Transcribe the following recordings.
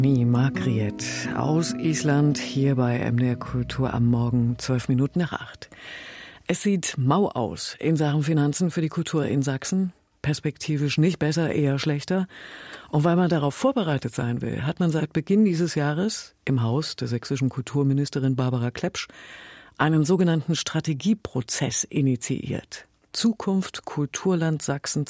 Ni Margriet aus Island, hier bei MDR Kultur am Morgen, 7:12. Es sieht mau aus in Sachen Finanzen für die Kultur in Sachsen. Perspektivisch nicht besser, eher schlechter. Und weil man darauf vorbereitet sein will, hat man seit Beginn dieses Jahres im Haus der sächsischen Kulturministerin Barbara Klepsch einen sogenannten Strategieprozess initiiert. Zukunft Kulturland Sachsen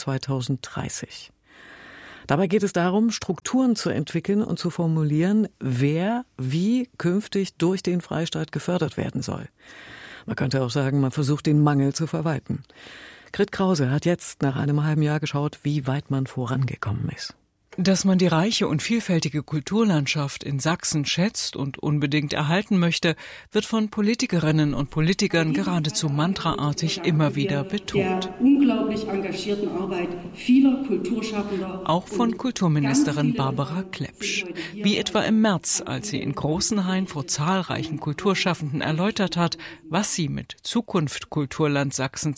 2030. Dabei geht es darum, Strukturen zu entwickeln und zu formulieren, wer wie künftig durch den Freistaat gefördert werden soll. Man könnte auch sagen, man versucht, den Mangel zu verwalten. Grit Krause hat jetzt nach einem halben Jahr geschaut, wie weit man vorangekommen ist. Dass man die reiche und vielfältige Kulturlandschaft in Sachsen schätzt und unbedingt erhalten möchte, wird von Politikerinnen und Politikern geradezu mantraartig immer wieder betont. Der unglaublich engagierten Arbeit vieler Kulturschaffender. Auch von Kulturministerin Barbara Klepsch. Wie etwa im März, als sie in Großenhain vor zahlreichen Kulturschaffenden erläutert hat, was sie mit Zukunft Kulturland Sachsen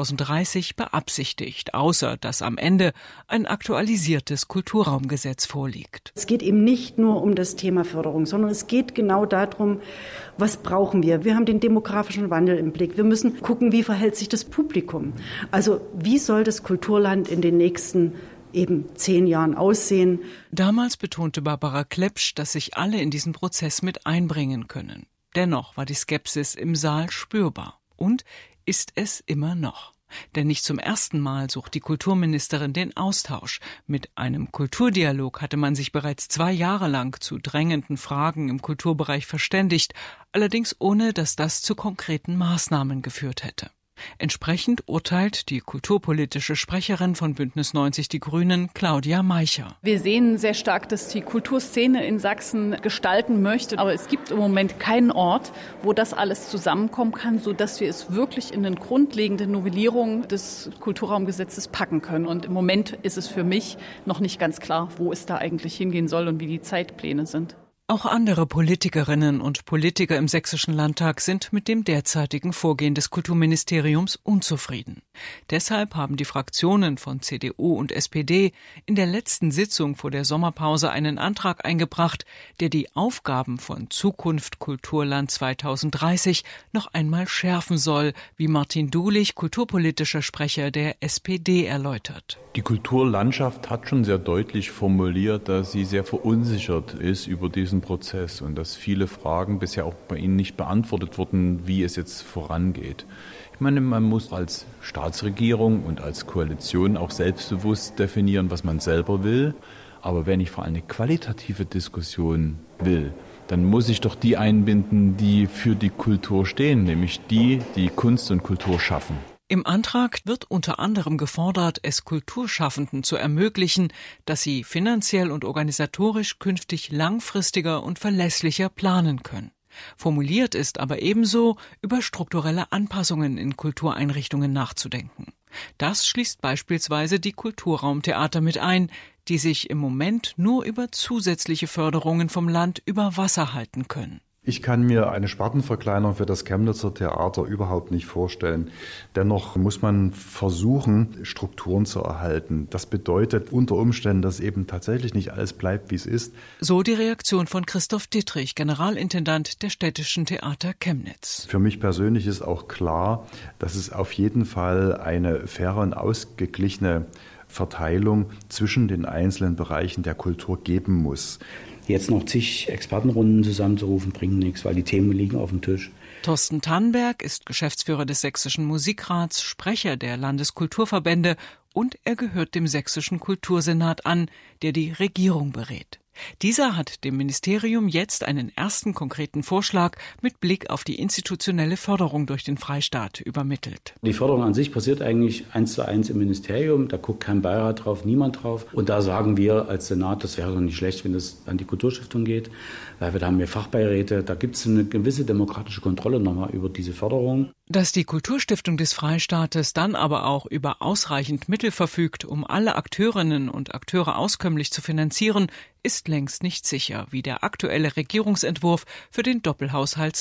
2030 beabsichtigt, außer dass am Ende ein aktualisiertes Kulturraumgesetz vorliegt. Es geht eben nicht nur um das Thema Förderung, sondern es geht genau darum, was brauchen wir? Wir haben den demografischen Wandel im Blick. Wir müssen gucken, wie verhält sich das Publikum? Also wie soll das Kulturland in den nächsten eben 10 Jahren aussehen? Damals betonte Barbara Klepsch, dass sich alle in diesen Prozess mit einbringen können. Dennoch war die Skepsis im Saal spürbar. Und ist es immer noch. Denn nicht zum ersten Mal sucht die Kulturministerin den Austausch. Mit einem Kulturdialog hatte man sich bereits 2 Jahre lang zu drängenden Fragen im Kulturbereich verständigt, allerdings ohne, dass das zu konkreten Maßnahmen geführt hätte. Entsprechend urteilt die kulturpolitische Sprecherin von Bündnis 90 Die Grünen, Claudia Meicher. Wir sehen sehr stark, dass die Kulturszene in Sachsen gestalten möchte. Aber es gibt im Moment keinen Ort, wo das alles zusammenkommen kann, sodass wir es wirklich in eine grundlegende Novellierung des Kulturraumgesetzes packen können. Und im Moment ist es für mich noch nicht ganz klar, wo es da eigentlich hingehen soll und wie die Zeitpläne sind. Auch andere Politikerinnen und Politiker im Sächsischen Landtag sind mit dem derzeitigen Vorgehen des Kulturministeriums unzufrieden. Deshalb haben die Fraktionen von CDU und SPD in der letzten Sitzung vor der Sommerpause einen Antrag eingebracht, der die Aufgaben von Zukunft Kulturland 2030 noch einmal schärfen soll, wie Martin Dulich, kulturpolitischer Sprecher der SPD, erläutert. Die Kulturlandschaft hat schon sehr deutlich formuliert, dass sie sehr verunsichert ist über diesen Prozess und dass viele Fragen bisher auch bei Ihnen nicht beantwortet wurden, wie es jetzt vorangeht. Ich meine, man muss als Staatsregierung und als Koalition auch selbstbewusst definieren, was man selber will. Aber wenn ich vor allem eine qualitative Diskussion will, dann muss ich doch die einbinden, die für die Kultur stehen, nämlich die Kunst und Kultur schaffen. Im Antrag wird unter anderem gefordert, es Kulturschaffenden zu ermöglichen, dass sie finanziell und organisatorisch künftig langfristiger und verlässlicher planen können. Formuliert ist aber ebenso, über strukturelle Anpassungen in Kultureinrichtungen nachzudenken. Das schließt beispielsweise die Kulturraumtheater mit ein, die sich im Moment nur über zusätzliche Förderungen vom Land über Wasser halten können. Ich kann mir eine Spartenverkleinerung für das Chemnitzer Theater überhaupt nicht vorstellen. Dennoch muss man versuchen, Strukturen zu erhalten. Das bedeutet unter Umständen, dass eben tatsächlich nicht alles bleibt, wie es ist. So die Reaktion von Christoph Dittrich, Generalintendant der Städtischen Theater Chemnitz. Für mich persönlich ist auch klar, dass es auf jeden Fall eine faire und ausgeglichene Verteilung zwischen den einzelnen Bereichen der Kultur geben muss. Jetzt noch zig Expertenrunden zusammenzurufen, bringt nichts, weil die Themen liegen auf dem Tisch. Thorsten Tannberg ist Geschäftsführer des Sächsischen Musikrats, Sprecher der Landeskulturverbände und er gehört dem Sächsischen Kultursenat an, der die Regierung berät. Dieser hat dem Ministerium jetzt einen ersten konkreten Vorschlag mit Blick auf die institutionelle Förderung durch den Freistaat übermittelt. Die Förderung an sich passiert eigentlich 1:1 im Ministerium. Da guckt kein Beirat drauf, niemand drauf. Und da sagen wir als Senat, das wäre doch nicht schlecht, wenn es an die Kulturstiftung geht. Weil da haben wir Fachbeiräte. Da gibt es eine gewisse demokratische Kontrolle nochmal über diese Förderung. Dass die Kulturstiftung des Freistaates dann aber auch über ausreichend Mittel verfügt, um alle Akteurinnen und Akteure auskömmlich zu finanzieren, ist längst nicht sicher, wie der aktuelle Regierungsentwurf für den Doppelhaushalt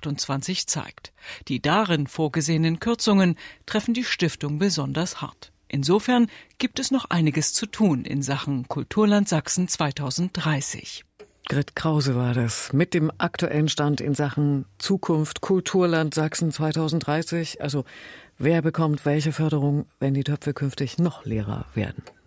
2027-28 zeigt. Die darin vorgesehenen Kürzungen treffen die Stiftung besonders hart. Insofern gibt es noch einiges zu tun in Sachen Kulturland Sachsen 2030. Grit Krause war das mit dem aktuellen Stand in Sachen Zukunft Kulturland Sachsen 2030. Also wer bekommt welche Förderung, wenn die Töpfe künftig noch leerer werden?